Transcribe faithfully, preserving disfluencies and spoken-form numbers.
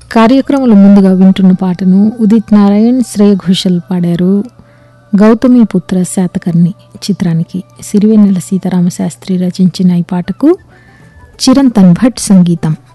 కార్యక్రమంలో ముందుగా వింటున్న పాటను ఉదిత్ నారాయణ్, శ్రేయ ఘోషల్ పాడారు. గౌతమి పుత్ర శాతకర్ణి చిత్రానికి సిరివెన్నెల సీతారామశాస్త్రి రచించిన ఈ పాటకు చిరంతన్ భట్ సంగీతం.